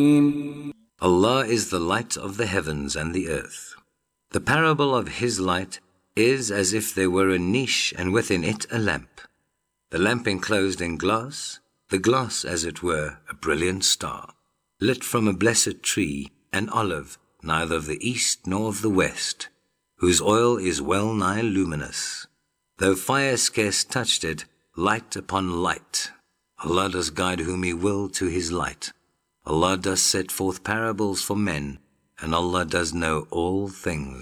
Allah is the light of the heavens and the earth. The parable of His light is as if there were a niche and within it a lamp. The lamp enclosed in glass, the glass as it were a brilliant star, lit from a blessed tree, an olive, neither of the east nor of the west, whose oil is well nigh luminous. Though fire scarce touched it, light upon light. Allah does guide whom He will to His light. Allah does set forth parables for men, and Allah does know all things.